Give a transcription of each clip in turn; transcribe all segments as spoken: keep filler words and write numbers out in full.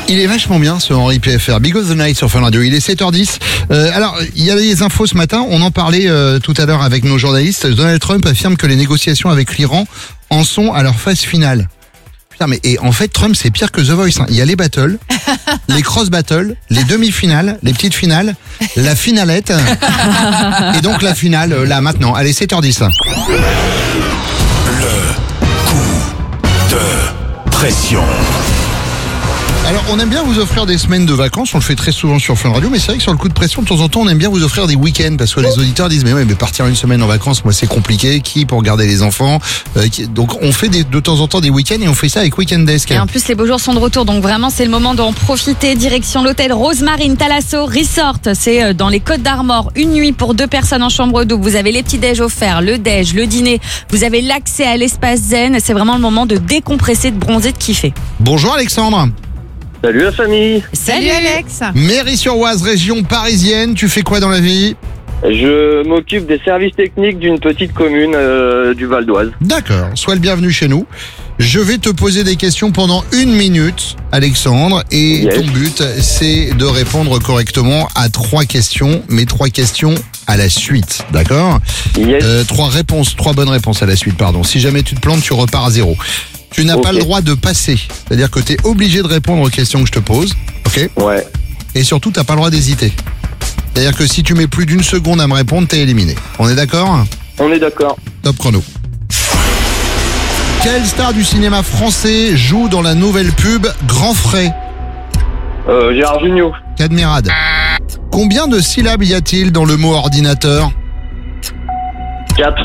Il est vachement bien ce Henri P F R. Big of the Night sur Fun Radio. Il est sept heures dix. Euh, alors, il y a des infos ce matin. On en parlait euh, tout à l'heure avec nos journalistes. Donald Trump affirme que les négociations avec l'Iran en sont à leur phase finale. Putain, mais et en fait, Trump, c'est pire que The Voice. Hein. Il y a les battles, les cross battles, les demi-finales, les petites finales, la finalette, et donc la finale, euh, là, maintenant. Allez, sept heures dix. Le coup de pression. Alors, on aime bien vous offrir des semaines de vacances, on le fait très souvent sur Fun Radio, mais c'est vrai que sur le coup de pression, de temps en temps, on aime bien vous offrir des week-ends, parce que les auditeurs disent, mais ouais, mais partir une semaine en vacances, moi, c'est compliqué, qui pour garder les enfants, euh, qui... donc on fait des, de temps en temps des week-ends, et on fait ça avec Weekend Desk. Et en plus, les beaux jours sont de retour, donc vraiment, c'est le moment d'en profiter. Direction l'hôtel Rosemarine Thalasso Resort, c'est dans les Côtes d'Armor, une nuit pour deux personnes en chambre double. Vous avez les petits déj offerts, le déj, le dîner, vous avez l'accès à l'espace zen, c'est vraiment le moment de décompresser, de bronzer, de kiffer. Bonjour Alexandre. Salut la famille. Salut Alex. Mairie-sur-Oise, région parisienne, tu fais quoi dans la vie ? Je m'occupe des services techniques d'une petite commune euh, du Val d'Oise. D'accord, sois le bienvenu chez nous. Je vais te poser des questions pendant une minute, Alexandre, et Yes. ton but, c'est de répondre correctement à trois questions, mais trois questions à la suite, d'accord ? Yes. Euh, trois réponses, trois bonnes réponses à la suite, pardon. Si jamais tu te plantes, tu repars à zéro. Tu n'as Ok. pas le droit de passer, c'est-à-dire que tu es obligé de répondre aux questions que je te pose, ok ? Ouais. Et surtout, tu n'as pas le droit d'hésiter. C'est-à-dire que si tu mets plus d'une seconde à me répondre, t'es éliminé. On est d'accord ? On est d'accord. Top chrono. Quelle star du cinéma français joue dans la nouvelle pub Grand Frais ? Euh, Gérard Jugnot. Cadmirade. Combien de syllabes y a-t-il dans le mot ordinateur ? quatre.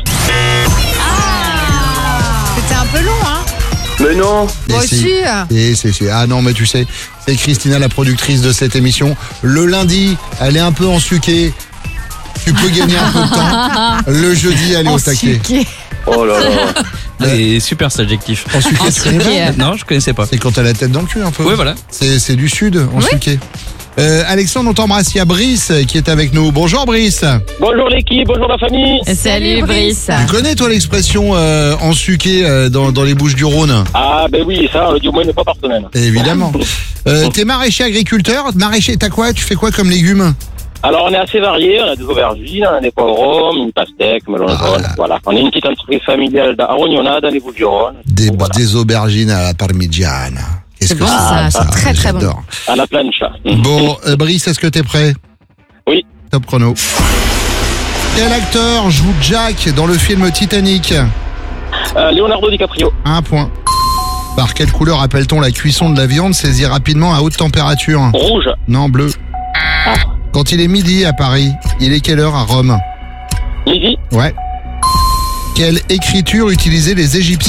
C'était un peu long, hein. Mais non. Moi Et aussi. c'est- et c'est, c'est- Ah non, mais tu sais, c'est Christina, la productrice de cette émission. Le lundi, elle est un peu ensuquée. Tu peux gagner un peu de temps. Le jeudi, elle est au taquet. Ensuqué. Oh là là. C'est super cet adjectif. Ensuquée, tu connais pas ? Non, je connaissais pas. C'est quand t'as la tête dans le cul un peu. Oui, voilà. C'est, c'est du sud, ensuquée. Euh, Alexandre, on t'embrasse. Il y a Brice qui est avec nous. Bonjour Brice. Bonjour l'équipe, bonjour la famille. Salut Brice. Tu connais toi l'expression euh, ensuqué euh, dans, dans les Bouches-du-Rhône ? Ah ben oui, ça, du moins une fois par semaine. Évidemment. Euh, t'es maraîcher agriculteur. Maraîcher, t'as quoi ? Tu fais quoi comme légumes ? Alors on est assez variés, on a des aubergines, on a des poivrons, une pastèque, melon Ah, jaune, là. voilà. On est une petite entreprise familiale à Rognona, dans les Bouches-du-Rhône. Des, Donc, voilà. des aubergines à la parmigiana. Qu'est-ce C'est que bon, ça, c'est très, très bon. J'adore. À la planche. Bon, euh, Brice, est-ce que t'es prêt ? Oui. Top chrono. Quel acteur joue Jack dans le film Titanic ? Euh, Leonardo DiCaprio. Un point. Par quelle couleur appelle-t-on la cuisson de la viande saisie rapidement à haute température ? Rouge. Non, bleu. Quand il est midi à Paris, il est quelle heure à Rome ? Midi. Ouais. Quelle écriture utilisaient les Égyptiens ?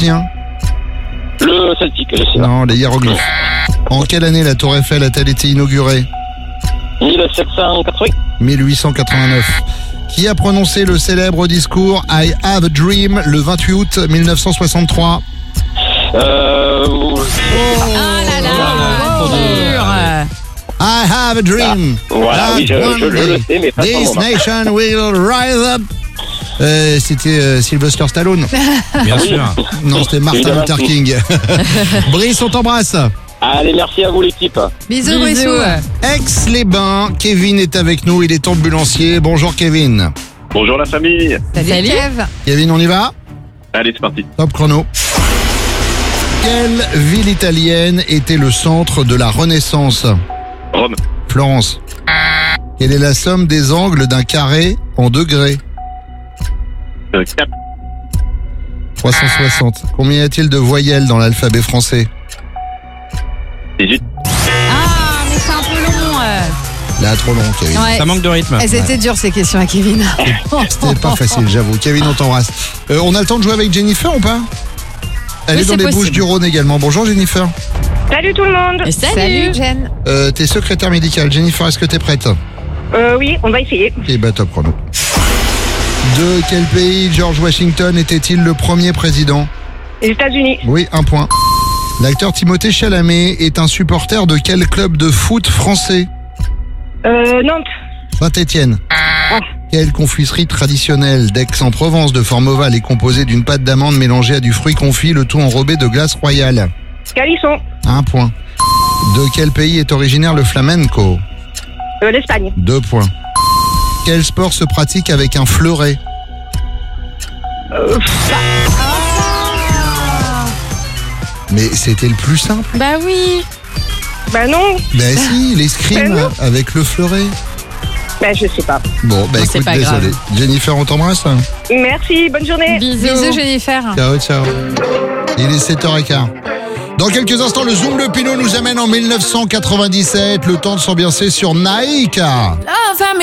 Le Celtic, le Sénat. Non, les hiéroglyphes. En quelle année la Tour Eiffel a-t-elle été inaugurée ? mille sept cent quatre-vingts. mille huit cent quatre-vingt-neuf. Qui a prononcé le célèbre discours I Have a Dream le vingt-huit août mille neuf cent soixante-trois ? Euh... Ah là là, dur. I have a dream. Voilà, oui, je, That je, one je le day sais, mais pas son This moment. nation will rise up. Euh, c'était euh, Sylvester Stallone. Bien sûr. Non, c'était Martin Évidemment. Luther King. Brice, on t'embrasse. Allez, merci à vous l'équipe. Bisous, Brissou. Aix-les-Bains, Kevin est avec nous, il est ambulancier. Bonjour Kevin. Bonjour la famille. Salut, Salut. Kev. Kevin, on y va ? Allez, c'est parti. Top chrono. Quelle ville italienne était le centre de la Renaissance ? Rome. Florence. Quelle est la somme des angles d'un carré en degrés ? Euh, quatre. trois cent soixante. Combien y a-t-il de voyelles dans l'alphabet français ? dix-huit. Ah, mais c'est un peu long. euh. Là, trop long, Kevin. Ouais. Ça manque de rythme. Eh, c'était dur ces questions à Kevin. C'était pas facile, j'avoue. Kevin, on t'embrasse. Euh, on a le temps de jouer avec Jennifer ou pas ? Elle Oui, est dans c'est les possible. Bouches-du-Rhône également. Bonjour Jennifer. Salut tout le monde. Salut. Salut, Jen. Euh, t'es secrétaire médicale. Jennifer, est-ce que t'es prête ? Euh, oui, on va essayer. Et bah top chrono. De quel pays George Washington était-il le premier président ? Les États-Unis. Oui, un point. L'acteur Timothée Chalamet est un supporter de quel club de foot français ? Euh, Nantes. Saint-Étienne. Quelle confiserie traditionnelle d'Aix-en-Provence de forme ovale est composée d'une pâte d'amande mélangée à du fruit confit, le tout enrobé de glace royale ? Calisson. Un point. De quel pays est originaire le flamenco? Euh, L'Espagne. Deux points. Quel sport se pratique avec un fleuret? Euh, Mais c'était le plus simple. Bah oui. bah non, Ben si, l'escrime Ben non. avec le fleuret. bah je sais pas. Bon, bah Non, c'est écoute, pas désolé. grave. Jennifer, on t'embrasse. Merci, bonne journée. Bisous. Bisous, Jennifer. Ciao, ciao. Il est sept heures quinze. Dans quelques instants, le Zoom de Pinot nous amène en mille neuf cent quatre-vingt-dix-sept. Le temps de s'ambiancer sur Nike. Love, I